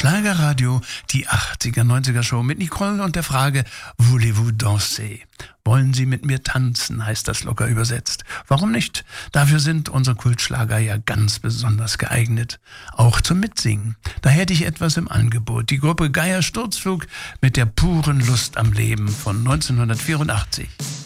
Schlagerradio, die 80er, 90er Show mit Nicole und der Frage, voulez-vous danser? Wollen Sie mit mir tanzen, heißt das locker übersetzt. Warum nicht? Dafür sind unsere Kultschlager ja ganz besonders geeignet. Auch zum Mitsingen. Da hätte ich etwas im Angebot. Die Gruppe Geier Sturzflug mit der puren Lust am Leben von 1984.